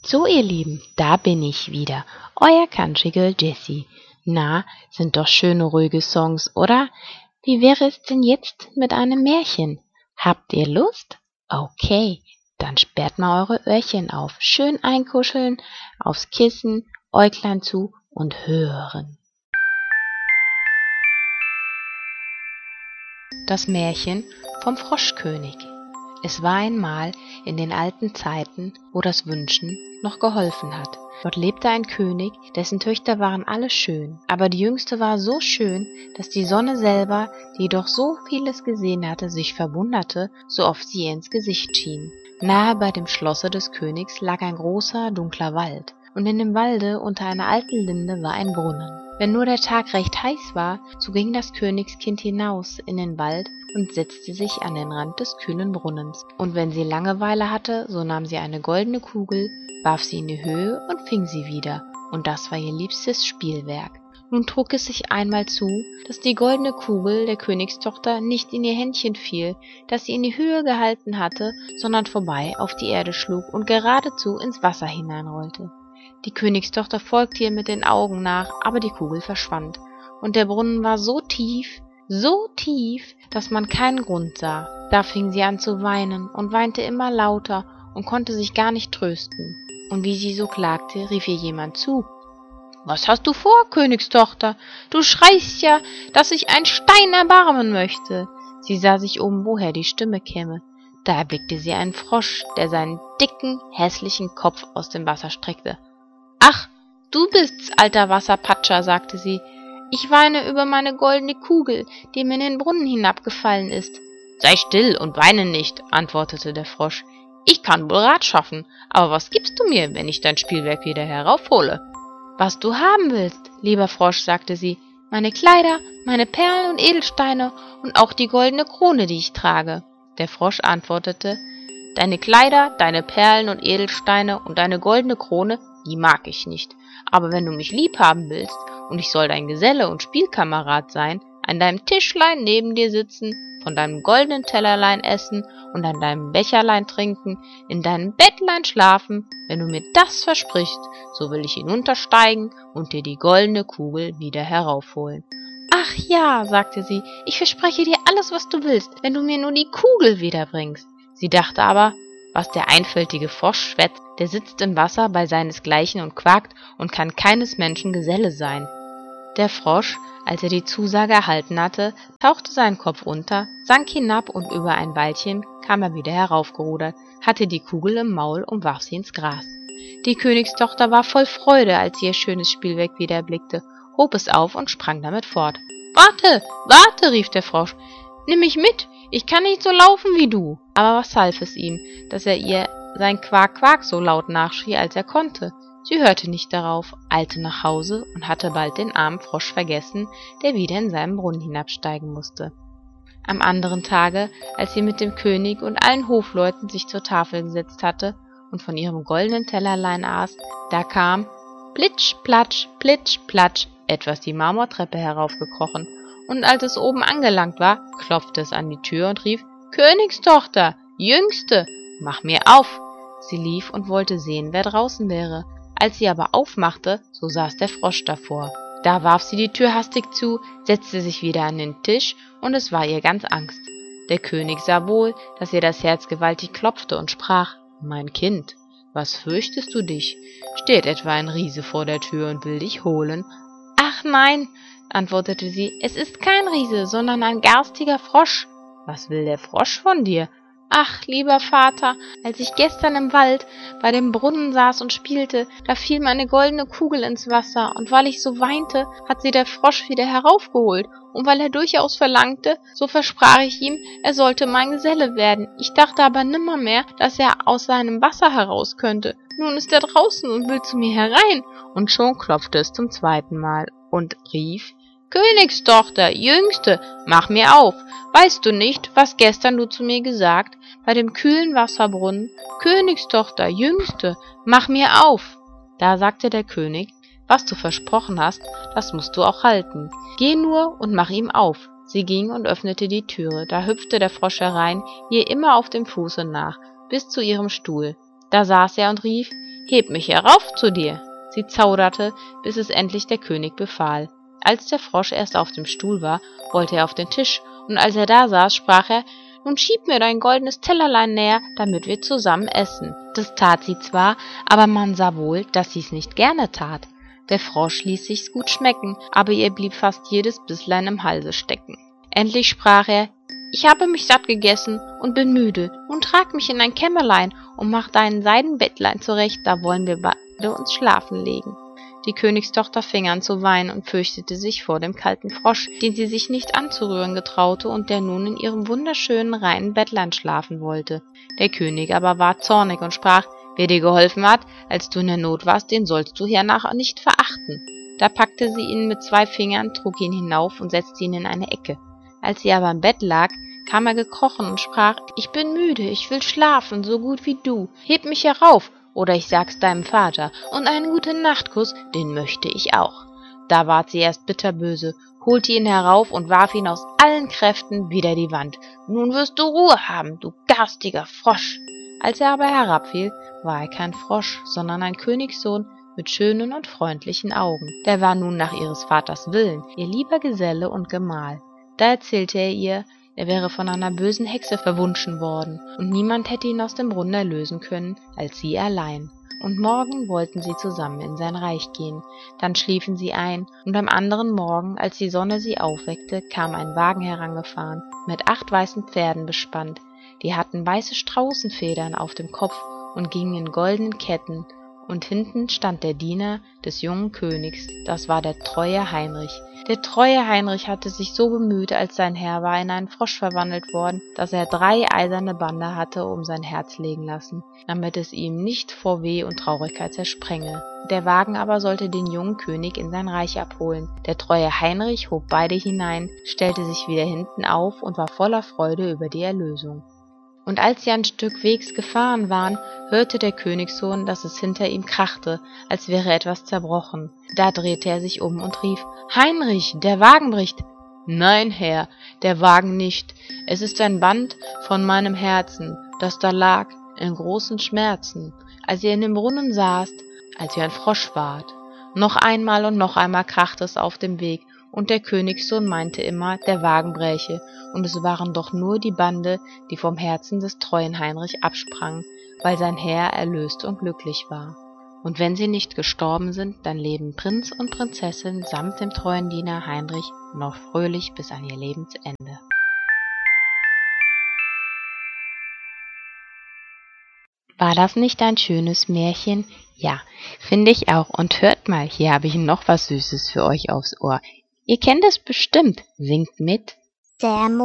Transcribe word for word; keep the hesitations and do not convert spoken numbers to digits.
So, ihr Lieben, da bin ich wieder, euer Country Girl Jessie. Na, sind doch schöne, ruhige Songs, oder? Wie wäre es denn jetzt mit einem Märchen? Habt ihr Lust? Okay, dann sperrt mal eure Öhrchen auf, schön einkuscheln, aufs Kissen, Äuglein zu und hören. Das Märchen vom Froschkönig. Es war einmal in den alten Zeiten, wo das Wünschen noch geholfen hat. Dort lebte ein König, dessen Töchter waren alle schön, aber die jüngste war so schön, dass die Sonne selber, die doch so vieles gesehen hatte, sich verwunderte, so oft sie ihr ins Gesicht schien. Nahe bei dem Schlosse des Königs lag ein großer, dunkler Wald, und in dem Walde unter einer alten Linde war ein Brunnen. Wenn nur der Tag recht heiß war, so ging das Königskind hinaus in den Wald und setzte sich an den Rand des kühlen Brunnens. Und wenn sie Langeweile hatte, so nahm sie eine goldene Kugel, warf sie in die Höhe und fing sie wieder, und das war ihr liebstes Spielwerk. Nun trug es sich einmal zu, dass die goldene Kugel der Königstochter nicht in ihr Händchen fiel, das sie in die Höhe gehalten hatte, sondern vorbei auf die Erde schlug und geradezu ins Wasser hineinrollte. Die Königstochter folgte ihr mit den Augen nach, aber die Kugel verschwand, und der Brunnen war so tief, so tief, dass man keinen Grund sah. Da fing sie an zu weinen und weinte immer lauter und konnte sich gar nicht trösten. Und wie sie so klagte, rief ihr jemand zu. »Was hast du vor, Königstochter? Du schreist ja, dass sich ein Stein erbarmen möchte.« Sie sah sich um, woher die Stimme käme. Da erblickte sie einen Frosch, der seinen dicken, hässlichen Kopf aus dem Wasser streckte. »Ach, du bist's, alter Wasserpatscher«, sagte sie. »Ich weine über meine goldene Kugel, die mir in den Brunnen hinabgefallen ist.« »Sei still und weine nicht«, antwortete der Frosch. »Ich kann wohl Rat schaffen, aber was gibst du mir, wenn ich dein Spielwerk wieder heraufhole?« »Was du haben willst, lieber Frosch«, sagte sie. »Meine Kleider, meine Perlen und Edelsteine und auch die goldene Krone, die ich trage.« Der Frosch antwortete, »Deine Kleider, deine Perlen und Edelsteine und deine goldene Krone, die mag ich nicht. Aber wenn du mich lieb haben willst und ich soll dein Geselle und Spielkamerad sein, an deinem Tischlein neben dir sitzen, von deinem goldenen Tellerlein essen und an deinem Becherlein trinken, in deinem Bettlein schlafen, wenn du mir das versprichst, so will ich hinuntersteigen und dir die goldene Kugel wieder heraufholen.« »Ach ja«, sagte sie, »ich verspreche dir alles, was du willst, wenn du mir nur die Kugel wiederbringst.« Sie dachte aber, was der einfältige Frosch schwätzt, der sitzt im Wasser bei seinesgleichen und quakt und kann keines Menschen Geselle sein. Der Frosch, als er die Zusage erhalten hatte, tauchte seinen Kopf unter, sank hinab und über ein Weilchen kam er wieder heraufgerudert, hatte die Kugel im Maul und warf sie ins Gras. Die Königstochter war voll Freude, als sie ihr schönes Spielwerk wieder erblickte, hob es auf und sprang damit fort. »Warte, warte«, rief der Frosch, »nimm mich mit, ich kann nicht so laufen wie du.« Aber was half es ihm, dass er ihr sein Quak, Quak so laut nachschrie, als er konnte? Sie hörte nicht darauf, eilte nach Hause und hatte bald den armen Frosch vergessen, der wieder in seinen Brunnen hinabsteigen musste. Am anderen Tage, als sie mit dem König und allen Hofleuten sich zur Tafel gesetzt hatte und von ihrem goldenen Tellerlein aß, da kam, plitsch, platsch, plitsch, platsch, etwas die Marmortreppe heraufgekrochen, und als es oben angelangt war, klopfte es an die Tür und rief, »Königstochter, Jüngste, mach mir auf!« Sie lief und wollte sehen, wer draußen wäre. Als sie aber aufmachte, so saß der Frosch davor. Da warf sie die Tür hastig zu, setzte sich wieder an den Tisch, und es war ihr ganz Angst. Der König sah wohl, dass ihr das Herz gewaltig klopfte und sprach, »Mein Kind, was fürchtest du dich? Steht etwa ein Riese vor der Tür und will dich holen?« »Ach nein«, antwortete sie, »es ist kein Riese, sondern ein garstiger Frosch.« »Was will der Frosch von dir?« »Ach, lieber Vater, als ich gestern im Wald bei dem Brunnen saß und spielte, da fiel meine goldene Kugel ins Wasser, und weil ich so weinte, hat sie der Frosch wieder heraufgeholt, und weil er durchaus verlangte, so versprach ich ihm, er sollte mein Geselle werden. Ich dachte aber nimmermehr, dass er aus seinem Wasser heraus könnte. Nun ist er draußen und will zu mir herein.« Und schon klopfte es zum zweiten Mal und rief, »Königstochter, Jüngste, mach mir auf! Weißt du nicht, was gestern du zu mir gesagt, bei dem kühlen Wasserbrunnen? Königstochter, Jüngste, mach mir auf!« Da sagte der König, »Was du versprochen hast, das musst du auch halten. Geh nur und mach ihm auf.« Sie ging und öffnete die Türe, da hüpfte der Frosch herein, ihr immer auf dem Fuße nach, bis zu ihrem Stuhl. Da saß er und rief, heb mich herauf zu dir. Sie zauderte, bis es endlich der König befahl. Als der Frosch erst auf dem Stuhl war, wollte er auf den Tisch, und als er da saß, sprach er: »Nun schieb mir dein goldenes Tellerlein näher, damit wir zusammen essen.« Das tat sie zwar, aber man sah wohl, dass sie's nicht gerne tat. Der Frosch ließ sich's gut schmecken, aber ihr blieb fast jedes Bisslein im Halse stecken. Endlich sprach er: »Ich habe mich satt gegessen und bin müde. Nun trag mich in ein Kämmerlein und mach dein Seidenbettlein zurecht, da wollen wir beide uns schlafen legen.« Die Königstochter fing an zu weinen und fürchtete sich vor dem kalten Frosch, den sie sich nicht anzurühren getraute und der nun in ihrem wunderschönen, reinen Bettlein schlafen wollte. Der König aber war zornig und sprach: »Wer dir geholfen hat, als du in der Not warst, den sollst du hernach nicht verachten.« Da packte sie ihn mit zwei Fingern, trug ihn hinauf und setzte ihn in eine Ecke. Als sie aber im Bett lag, kam er gekrochen und sprach: »Ich bin müde, ich will schlafen, so gut wie du. Heb mich herauf, oder ich sag's deinem Vater, und einen guten Nachtkuss, den möchte ich auch.« Da ward sie erst bitterböse, holte ihn herauf und warf ihn aus allen Kräften wider die Wand. »Nun wirst du Ruhe haben, du garstiger Frosch!« Als er aber herabfiel, war er kein Frosch, sondern ein Königssohn mit schönen und freundlichen Augen. Der war nun nach ihres Vaters Willen ihr lieber Geselle und Gemahl. Da erzählte er ihr, er wäre von einer bösen Hexe verwunschen worden, und niemand hätte ihn aus dem Brunnen erlösen können, als sie allein. Und morgen wollten sie zusammen in sein Reich gehen. Dann schliefen sie ein, und am anderen Morgen, als die Sonne sie aufweckte, kam ein Wagen herangefahren, mit acht weißen Pferden bespannt. Die hatten weiße Straußenfedern auf dem Kopf und gingen in goldenen Ketten, und hinten stand der Diener des jungen Königs, das war der treue Heinrich. Der treue Heinrich hatte sich so bemüht, als sein Herr war in einen Frosch verwandelt worden, dass er drei eiserne Bande hatte um sein Herz legen lassen, damit es ihm nicht vor Weh und Traurigkeit zersprenge. Der Wagen aber sollte den jungen König in sein Reich abholen. Der treue Heinrich hob beide hinein, stellte sich wieder hinten auf und war voller Freude über die Erlösung. Und als sie ein Stück Wegs gefahren waren, hörte der Königssohn, dass es hinter ihm krachte, als wäre etwas zerbrochen. Da drehte er sich um und rief: »Heinrich, der Wagen bricht!« »Nein, Herr, der Wagen nicht. Es ist ein Band von meinem Herzen, das da lag in großen Schmerzen, als ihr in dem Brunnen saßt, als ihr ein Frosch wart.« Noch einmal und noch einmal krachte es auf dem Weg, und der Königssohn meinte immer, der Wagen bräche, und es waren doch nur die Bande, die vom Herzen des treuen Heinrich absprangen, weil sein Herr erlöst und glücklich war. Und wenn sie nicht gestorben sind, dann leben Prinz und Prinzessin samt dem treuen Diener Heinrich noch fröhlich bis an ihr Lebensende. War das nicht ein schönes Märchen? Ja, finde ich auch. Und hört mal, hier habe ich noch was Süßes für euch aufs Ohr. Ihr kennt es bestimmt. Singt mit. Der